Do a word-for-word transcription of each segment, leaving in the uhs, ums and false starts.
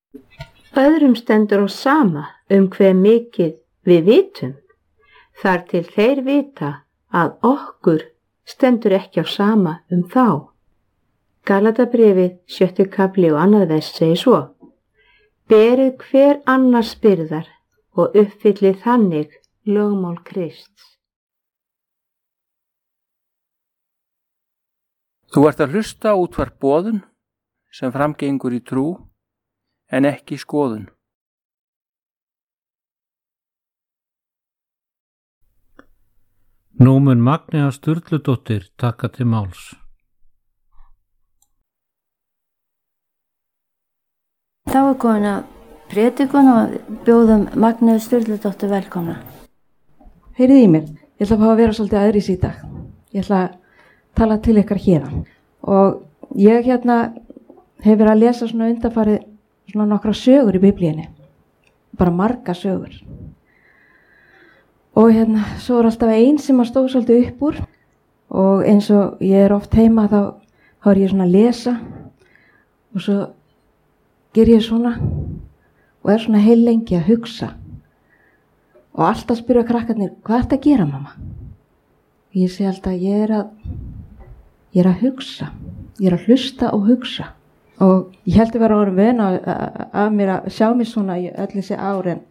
Öðrum stendur á sama um hve mikið við vitum, þar til þeir vita að okkur stendur ekki á sama um þá. Galatabréfið sjötti kafli og annað vers segir svo: Berið hver annars byrðar og uppfyllið þannig lögmál Krists. Þú ert að hlusta á útvarp Boðun sem framgengur í trú en ekki skoðun. Nú mun Magnea Sturludóttir taka til máls. Þá er komin að prédikun og bjóðum Magneu Sturludóttur velkomna. Heyrið í mér, ég ætla að fá að vera svolítið aðris í dag. Ég ætla að tala til ykkar hérna. Og ég hérna hef verið að lesa svona undanfarið svona nokkra sögur í Biblíunni. Bara marga sögur. Og hérna, svo er alltaf ein sem að stóð svolítið upp úr. Og eins og ég er oft heima þá, þá er ég svona að lesa. Og svo ger ég svona og er svona heil lengi að hugsa. Og alltaf spyrja krakkarnir, hvað ert að gera, mamma? Ég segi alltaf, ég er að, ég er að hugsa. Ég er að hlusta og hugsa. Og ég held að vera orðin vön af mér að sjá mig svona í öll þessi árin.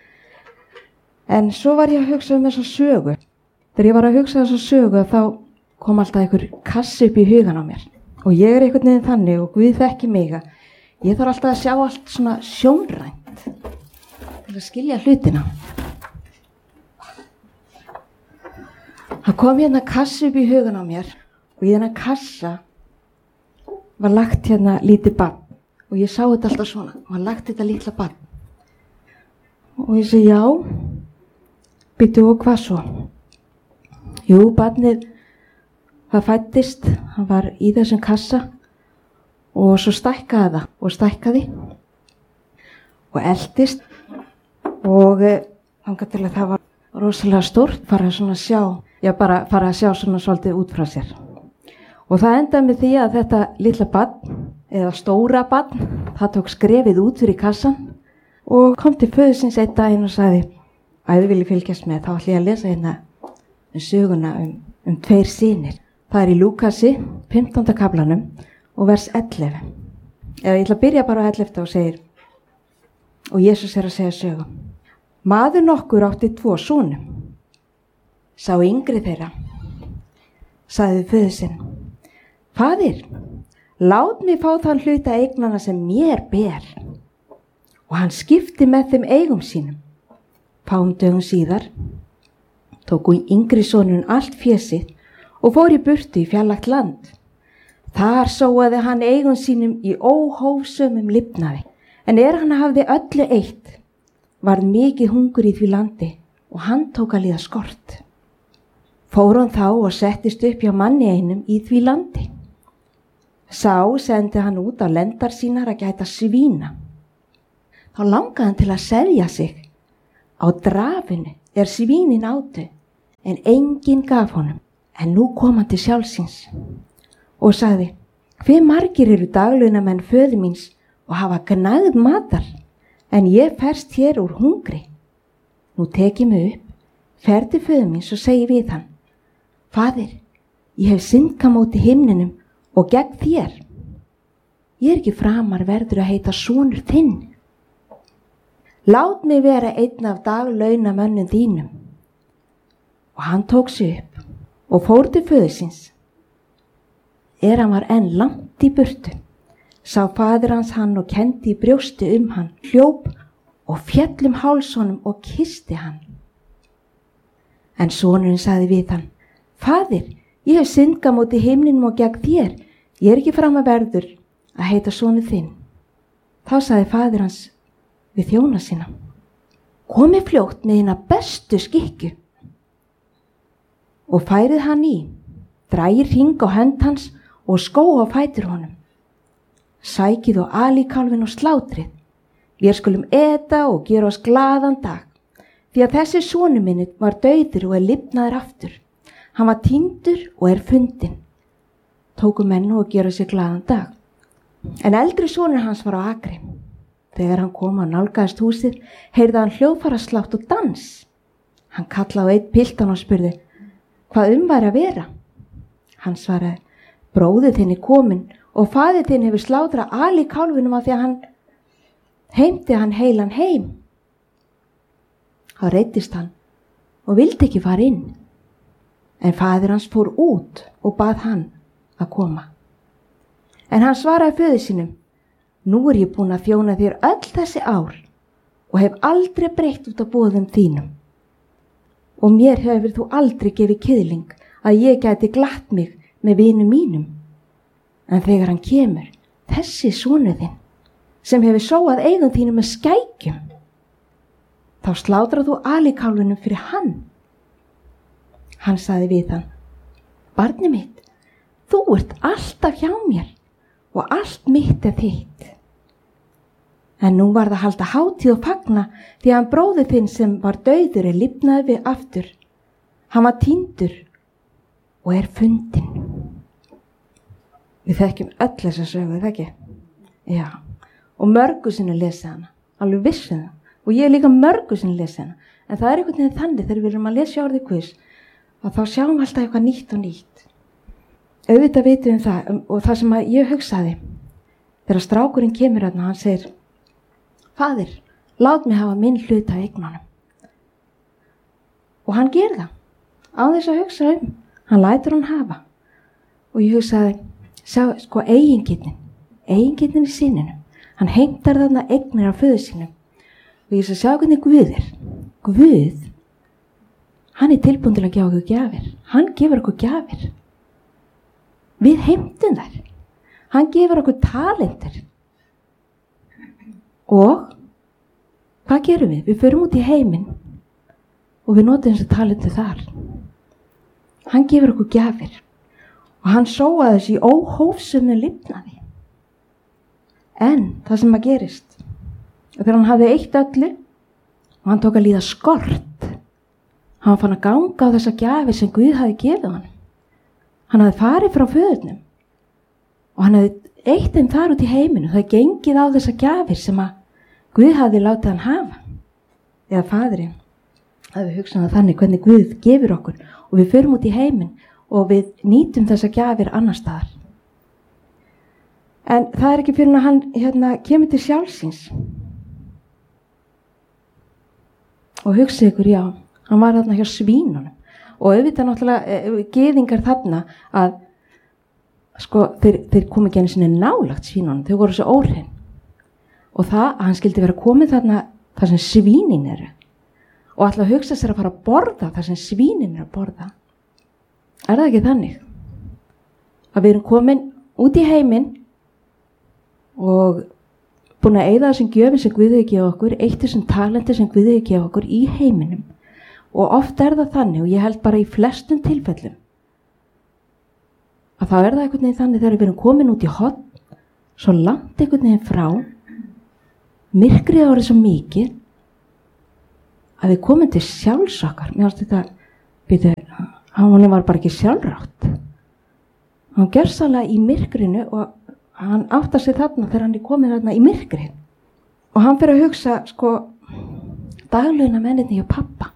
En svo var ég að hugsa um þessa sögu. Þegar ég var að hugsa þessa sögu þá kom alltaf einhver kassi upp í hugan á mér. Og ég er einhvern veginn þannig og Guð þekki mig að ég þarf alltaf að sjá allt svona sjónrænt til að skilja hlutina. Það kom hérna kassi upp í hugan á mér og í þennan kassa var lagt hérna lítið barn og ég sá þetta alltaf svona og hann lagt þetta litla barn. Og ég segi já, býttu og hvað svo? Jú, barnið, það fæddist, hann var í þessum kassa og svo stækkaði það og stækkaði og eldist og þangað til að það var rosalega stórt, fara svona að sjá, já bara fara að sjá svona svolítið út frá sér. Og það endaði með því að þetta litla barn, eða stóra barn, það tók skrefið út fyrir kassan og kom til föðusins einn daginn og sagði, að þið viljið fylgjast með, þá ætla ég að lesa hérna um söguna um, um tveir synir. Það er í Lúkasi, fimmtánda kaflanum og vers ellefu. Eða ég ætla að byrja bara á ellefta og segir, og Jesús er að segja sögu. Maður nokkur átti tvo sonum. Sá yngri þeirra, sagði föður sinn, Faðir, lát mig fá þann hluta eignana sem mér ber. Og hann skipti með þeim eigum sínum. Fáum dögum síðar tók yngri sonurinn allt fé sitt og fór í burtu í fjarlægt land. Þar sóaði hann eigum sínum í óhófsömum lifnaði. En er hann hafði öllu eitt, varð mikið hungur í því landi og hann tók að líða skort. Fór hann þá og settist upp hjá manni einum í því landi. Sá sendi hann út á lendar sínar að gæta svína. Þá langaði hann til að seðja sig. Á drafinu er svínin átu, en enginn gaf honum. En nú kom hann til sjálfsins og sagði, hve margir eru daglaunamenn föður míns og hafa gnægð matar, en ég ferst hér úr hungri. Nú tek ég mig upp, fer til föður míns og segi við hann, Faðir, ég hef syndgað móti himninum og gegn þér. Ég er ekki framar verður að heita sonur þinn. Lát mig vera einn af daglaunamönnum þínum. Og hann tók sig upp og fór til föður síns. Er hann var enn langt í burtu, sá faðir hans hann og kendi í brjósti um hann, hljóp og féll um háls honum og kyssti hann. En sonurinn sagði við hann, Faðir, ég hef syndgað móti himninum og gegn þér. Ég er ekki framar verður að heita sonur þinn. Þá sagði faðir hans við þjóna sína, komi fljótt með hina bestu skikku. Og færið hann í, drægir hring á hönd hans og skó á fætur honum. Sækið og alíkálfin og slátrið. Við skulum eta og gera oss glaðan dag, því að þessi sonur minni var dauður og er lifnaður aftur. Hann var týndur og er fundinn. Tóku menn og gera sér glaðan dag. En eldri sonur hans var á akri. Þegar hann kom að nálgaðist húsið, heyrði hann hljóðfaraslátt og dans. Hann kallaði á einn piltan og spurði, hvað um væri að vera? Hann svaraði, bróðir þinn er kominn og faðir þinn hefur slátrað Ali kálfinum af því að hann heimti hann heilan heim. Þá reiddist hann og vildi ekki fara inn. En faðir hans fór út og bað hann að koma. En hann svaraði föður sínum, nú er ég búin að þjóna þér öll þessi ár og hef aldrei breytt út af boðum þínum. Og mér hefur þú aldrei gefið kiðling að ég gæti glatt mig með vinum mínum. En þegar hann kemur, þessi sonur þinn, sem hefur sóað eigum þínum með skækjum, þá slátrað þú alikálfunum fyrir hann. Hann sagði við hann, barni mitt, þú ert alltaf hjá mér og allt mitt er þitt. En nú var það halda hátíð og fagna því að hann bróðir þinn sem var dauður er lifnaði við aftur. Hann var týndur og er fundinn. Við þekkjum öll þessa sögu, það ekki? Já, og mörgu sinni lesið hana, alveg vissu það. Og ég er líka mörgu sinni lesið hana. En það er einhvern veginn þannig þegar við erum að lesa orðið Guðs að þá sjáum við alltaf eitthvað nýtt og nýtt. Auðvitað vitum við það og það sem ég hugsaði þegar strákurinn kemur hérna, hann segir, faðir, lát mig hafa minn hluta af eignunum. Og hann ger það, á þess að hugsa um, hann lætur hann hafa. Og ég hugsaði, sjá, sko, eigingirnin, eigingirnin í sinninum, hann heimtar þarna eignir af föður sínum. Og ég sagði, sjá hvernig Guð er. Guð, hann er tilbúin til að gefa okkur gjafir. Hann gefur okkur gjafir. Við heimtum þær. Hann gefur okkur talentur. Og hvað gerum við? Við förum út í heiminn og við notum þessu talentu þar. Hann gefur okkur gjafir og hann sóaði þessu í óhófsömu lifnaði. En það sem að gerist, þegar hann hafði eitt öllu og hann tók að líða skort, hann fann að ganga á þessa gjafir sem Guð hafi gefið hann. Hann hafði farið frá föðurnum og hann hafði eitt þeim þar út í heiminu. Það gengið á þessa gjafir sem að Guð hafði látið hann hafa. Eða faðirinn hafði hugsað þannig hvernig Guð gefur okkur og við förum út í heiminn og við nýtum þessa gjafir annar staðar. En það er ekki fyrir að hann hérna, kemur til sjálfsins. Og hugsið ykkur, já, hann var þarna hjá svínunum. Og auðvitað náttúrulega gyðingar þarna að sko, þeir, þeir kom ekki einu sinni nálagt svínunum, þau voru svo óhrein. Og það að hann skildi vera komið þarna þar sem svínin eru og ætla að hugsa sér að fara að borða þar sem svínin eru að borða. Er það ekki þannig? Að við erum komin út í heiminn og búin að eyða þessum gjöfum sem Guð hefur gefið okkur, eitt þessum talenti sem Guð hefur gefið okkur í heiminum. Og oft er það þannig, og ég held bara í flestum tilfellum, að þá er það einhvern veginn þannig þegar við erum komin út í horn, svo langt einhvern veginn frá, myrkrið árið svo mikið, að við komum til sjálfs okkar. Mér finnst þetta, býtu, hann var bara ekki sjálfrátt. Hann gjörsamlega í myrkrinu og hann áttar sig þarna þegar hann er komin þarna í myrkrið. Og hann fyrir að hugsa, sko, daglauna menninni hjá pappa.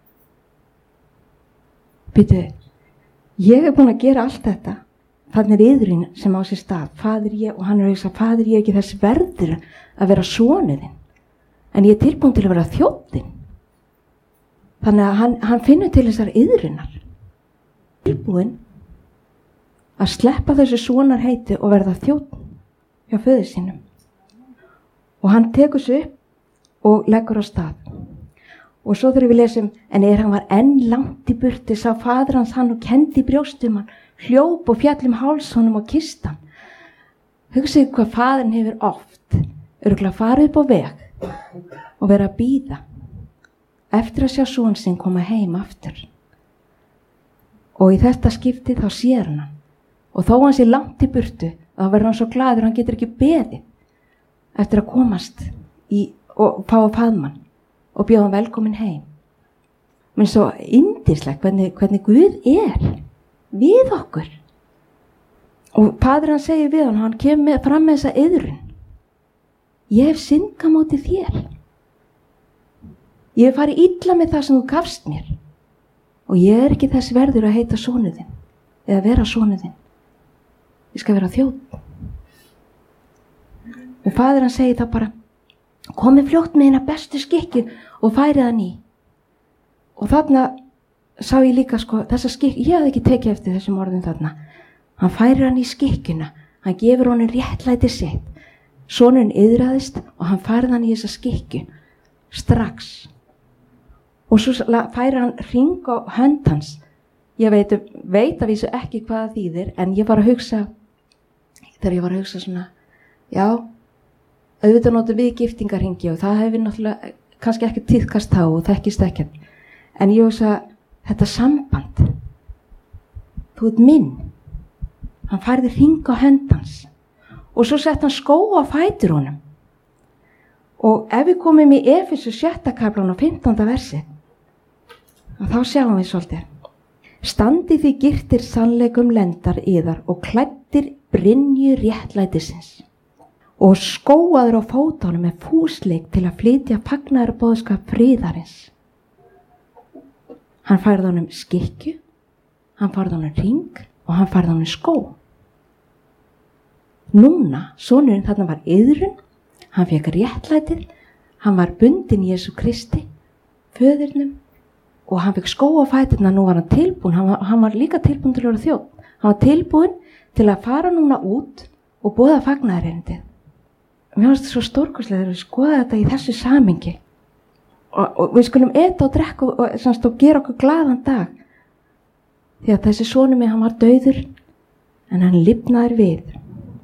Býtu, ég er búin að gera allt þetta. Þannig er yðurinn sem á sér stað. Fadir ég, og hann er að hugsa, fadir ég ekki þess verður að vera sonuðinn. En ég er tilbúin til að vera þjóttinn. Þannig að hann, hann finnur til þessar yðurinnar. Tilbúin að sleppa þessu sonar heiti og verða þjóttinn hjá föður sínum. Og hann tekur sig upp og leggur á stað. Og svo þegar við lesum, en er hann var enn langt í burti, sá fadir hans hann og kendi brjóstum hann, hljóp og fjall um háls honum og kistan. Hugsið hvað fadirinn hefur oft, örugglega farið upp á veg og vera að bíða eftir að sjá son sinn koma heim aftur. Og í þetta skipti þá sér hann hann. Og þó hann sé langt í burtu, þá verður hann svo glaður, hann getur ekki beðið eftir að komast í, og fá að faðma hann og bjóða hann velkomin heim. Men svo yndislegt hvernig, hvernig Guð er við okkur. Og fadir hann segir við hann, hann kemur fram með þessa yðrun. ég hef syndgað á móti þér. Ég hef farið illa með það sem þú gafst mér og ég er ekki þess verður að heita sonur þinn eða vera sonur þinn. Ég skal vera þjónn. Og faðir hann segi þá bara, komið fljótt með hérna bestu skikki og færið hann í. Og þarna sá ég líka sko, þessa skikki, ég hafði ekki tekið eftir þessum orðum þarna. Hann færir hann í skikkuna, hann gefur honum réttlæti sitt. Sonurinn iðraðist og hann færið hann í þessa skikku strax. Og svo færir hann hring á hönd hans. Ég veit, veit að vísu ekki hvað það þýðir, en ég var að hugsa, þegar ég var að hugsa svona, já, auðvitað notum við giftingarhingi og það hefur náttúrulega kannski ekki tíðkast þá og þekkist ekkert. En ég hugsa, þetta samband, þú ert minn. Hann færði hring á hönd hans og svo sett hann skó á fætur honum. Og ef við komum í Efesu sjötta kaflan og fimmtánda versi, þá sjáum við svolítið. Standi því girtir sannleikum lendar yðar og klæddir brynju réttlætisins og skóaður á fótunum með fúsleik til að flytja fagnaðarboðskap friðarins. Hann færði honum skikkju, hann færði honum hring og hann færði honum skó. Núna, sonurinn þarna var iðrun, hann fekk réttlætið, hann var bundinn í Jesú Kristi, föðurnum, og hann fekk skó á fæturna. Nú var hann tilbúin, hann var, hann var líka tilbúin til að vera þjónn. Hann var tilbúin til að fara núna út og boða fagnaðarerindið. Mér finnst þetta svo stórkostlega þegar við skoða þetta í þessu samhengi. Og, og við skulum eta og drekka og, og, og, og gera okkur glaðan dag. Því að þessi sonur minn, hann var dauður, en hann lifnaði við.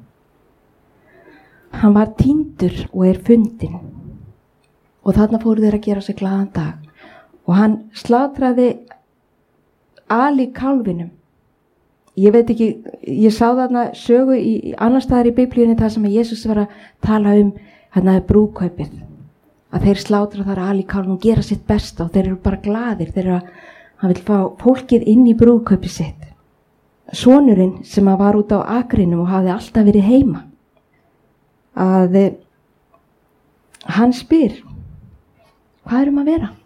Hann var týndur og er fundinn. Og þarna fóru þeir að gera sér glaðan dag. Og hann slátraði Ali kálfinum. Ég veit ekki, ég sá þarna sögu í, í annar staðar í Biblíunni þar sem að Jesús var að tala um hérna brúðkaupið. Að þeir slátra þar Ali kálfinum, gera sitt besta og þeir eru bara glaðir. Þeir eru að, hann vil fá fólkið inn í brúðkaupið sitt. Sonurinn sem að var út á akrinum og hafði alltaf verið heima. Að hann spyr, hvað erum að vera?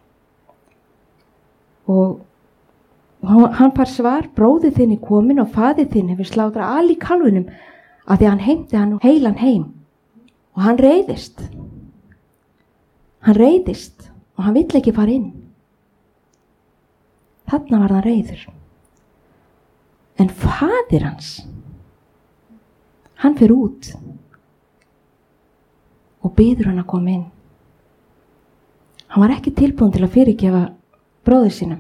Og hann fær svar, bróðir þinn er komin og faðir þinn hefur slátrað Ali kálfinum að því hann heimti hann heilan heim. Og hann reiðist. Hann reiðist og hann vill ekki fara inn. Þarna var hann reiður. En faðir hans, hann fer út og biður hann að koma inn. Hann var ekki tilbúin til að fyrirgefa bróður sínum.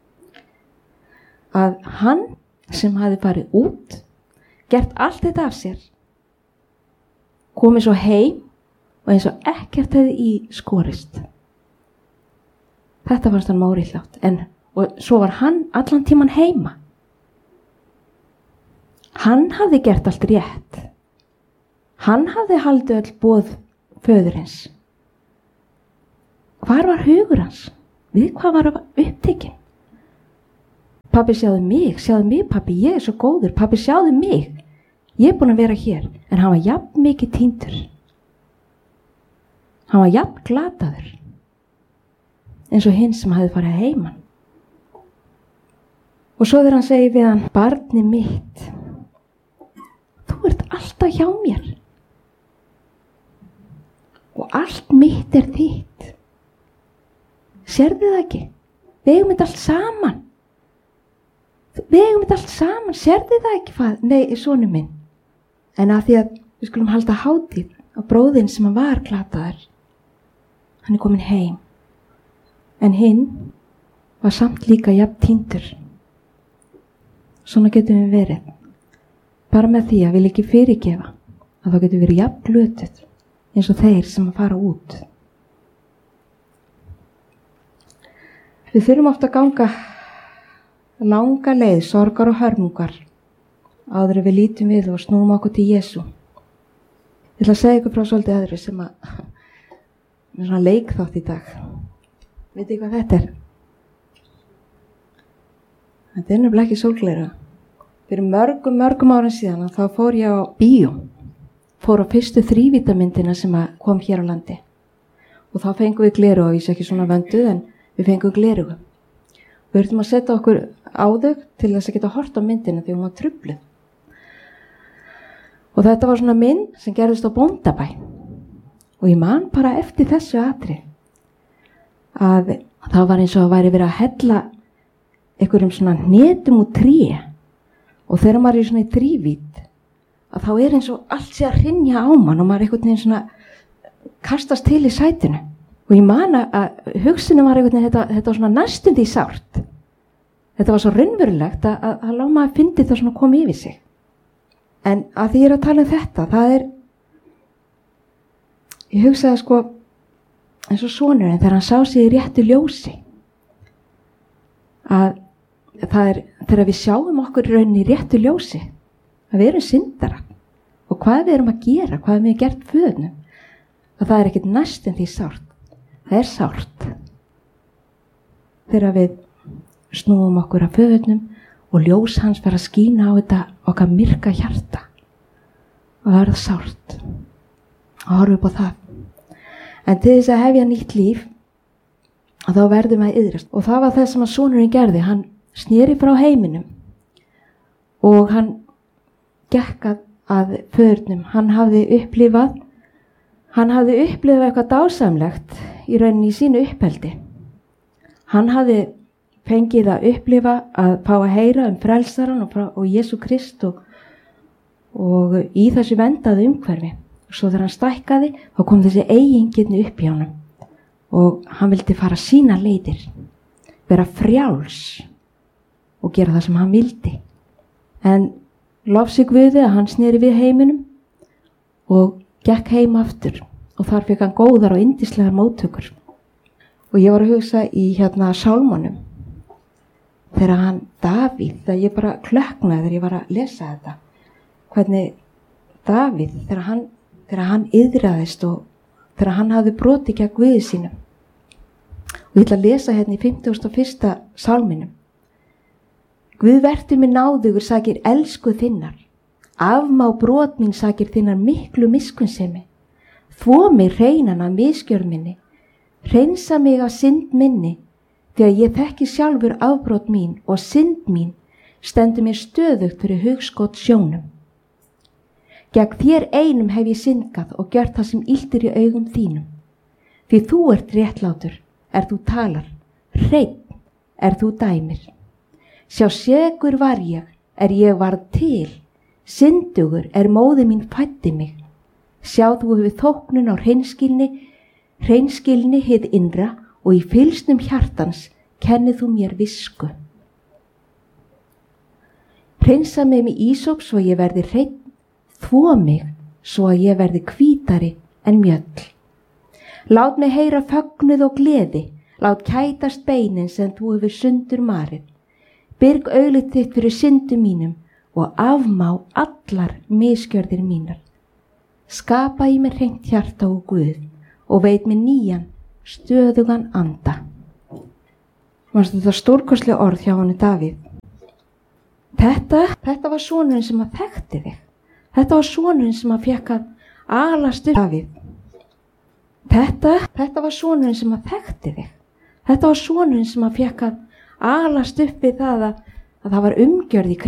Að hann sem hafi farið út, gert allt þetta af sér, komið svo heim og eins og ekkert hefði í skorist. Þetta fannst hann mórihlátt. En og svo var hann allan tíman heima. Hann hafði gert allt rétt. Hann hafði haldið öll boð föðurins. Hvar var hugur hans? Við hvað var upptekinn? Pabbi, sjáðu mig, sjáðu mig pabbi, ég er svo góður. Pabbi, sjáðu mig, ég er búin að vera hér. En hann var jafn mikið týndur. Hann var jafn glataður eins og hinn sem hafði farið heiman. Og svo þegar hann segi við hann, barni mitt, þú ert alltaf hjá mér og allt mitt er þitt. Sérðu það ekki? Við eigum þetta allt saman. Við eigum þetta allt saman. Sérðu það ekki, fað? Nei, sonur minn. En að því að við skulum halda hátíð á bróðinn sem hann var glataður. Hann er komin heim. En hinn var samt líka jafn týndur. Svona getum við verið. Bara með því að við ekki fyrirgefa að þá getum við verið jafn glötuð eins og þeir sem að fara út. Við þurfum oft að ganga langa leið, sorgar og hörmungar áður en við lítum við og snúum okkur til Jesú. Ég ætla að segja ykkur frá svolítið öðru sem að með svona leikþátt í dag. Vitið þið hvað þetta er? Þetta er nefnilega ekki sólgleira. Fyrir mörgum, mörgum árum síðan þá fór ég á bíó fór á fyrstu þrívítamyndina sem að kom hér á landi og þá fengum við gleru og ég sé ekki svona vönduð en við fengum gleru. Við þurftum að setja okkur á þau til þess að geta hort á myndina því hún var trufluð. Og þetta var svona mynd sem gerðist á Bóndabæ og ég man bara eftir þessu atriði að það var eins og að væri verið að hella einhverjum svona hnetum úr tré og þegar maður er svona í þrívít að þá er eins og allt sé að hrynja á mann og maður einhvern veginn svona kastast til í sætinu og ég man að hugsunum var einhvern veginn þetta, þetta var svona næstundi í sárt. Þetta var svo raunverulegt að, að, að lág maður fyndi það svona koma yfir sig. En að því ég er að tala um þetta, það er, ég hugsaði sko eins og sonurinn þegar hann sá sig í réttu ljósi að það er þegar við sjáum okkur í rauninni í réttu ljósi að við erum syndara og hvað við erum að gera, hvað við erum gert föðnum að það er ekkert næstum því sárt. Það er sárt þegar við snúum okkur að föðnum og ljós hans fer að skína á þetta okkar myrka hjarta og það er það sárt og horfa upp á það. En til þess að hefja nýtt líf og þá verðum við að iðrast og það var það sem að sonurinn gerði. Hann sneri frá heiminum og hann gekk að, að föðnum. Hann hafði upplifað hann hafði upplifað eitthvað dásamlegt í rauninni í sínu uppeldi. Hann hafði fengið að upplifa að fá að heyra um frelsaran og, og Jesú Krist og, og í þessu vendaðu umhverfi. Svo þegar hann stækkaði þá kom þessi eigingirni upp í honum og hann vildi fara sína leiðir, vera frjáls og gera það sem hann vildi. En lofsi Guði að hann sneri við heiminum og gekk heim aftur og þar fekk hann góðar og yndislegar móttökur. Og ég var að hugsa í hérna sálmunum þegar hann Davíð, þegar ég bara klökknaði þegar ég var að lesa þetta, hvernig Davíð þegar hann, þegar hann iðraðist og þegar hann hafði brotið gegn Guði sínum. Og ég ætla að lesa hérna í fimmtugasta og fyrsta sálminum. Guð vertu mér náðugur sakir elsku þinnar, afmá brot mín sakir þinnar miklu miskunnsemi, þvo mig hreinan af misgjörð minni, hreinsa mig af synd minni, þegar ég þekki sjálfur afbrot mín og synd mín stendur mér stöðugt fyrir hugskot sjónum. Gegn þér einum hef ég syndgað og gjört það sem illt í augum þínum. Því þú ert réttlátur, er þú talar, hreinn er þú dæmir. Sjá segur var ég, er ég varð til, syndugur er móði mín fæddi mig. Sjá þú hefur þóknun á hreinskilni, hreinskilni hið innra og í fylsnum hjartans kennið þú mér visku. Hreinsa mig með ísóp svo ég verði hreinn, þvo mig svo að ég verði hvítari en mjöll. Lát mig heyra fögnuð og gleði, lát kætast beinin sem þú hefur sundur marið. Byrg auglið þitt fyrir syndum mínum og afmá allar misgjörðir mínar. Skapa í mér hreint hjarta og Guð og veit mér nýjan, stöðugan anda. Manstu þetta stórkostlega orð hjá honum Davíð. Þetta, þetta var sonurinn sem að þekkti þig. Þetta var sonurinn sem að fekk að alast upp Davíð. Þetta, þetta var sonurinn sem að þekkti þig. Þetta var sonurinn sem að fekk að alast upp við það að, að það var umgjörð í kring.